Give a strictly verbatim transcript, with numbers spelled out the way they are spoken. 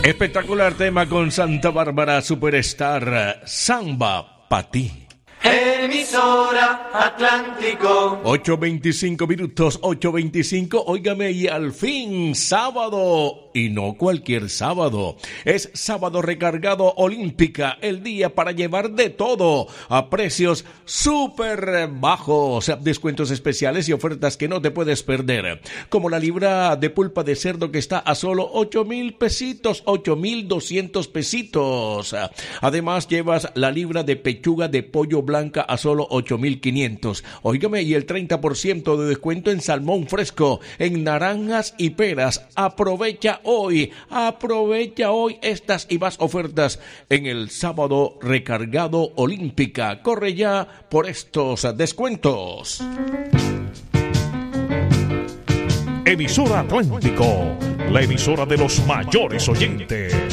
Espectacular tema con Santa Bárbara Superstar, Samba pa' ti. Emisora Atlántico. ocho veinticinco minutos, ocho veinticinco, óigame, y al fin, sábado, y no cualquier sábado, es sábado recargado Olímpica, el día para llevar de todo, a precios súper bajos, descuentos especiales y ofertas que no te puedes perder, como la libra de pulpa de cerdo que está a solo ocho mil pesitos, ocho mil doscientos pesitos, además llevas la libra de pechuga de pollo blanco blanca a solo ocho mil quinientos. Óigame, y el treinta por ciento de descuento en salmón fresco, en naranjas y peras. Aprovecha hoy, aprovecha hoy estas y más ofertas en el sábado recargado Olímpica. Corre ya por estos descuentos. Emisora Atlántico, la emisora de los mayores oyentes.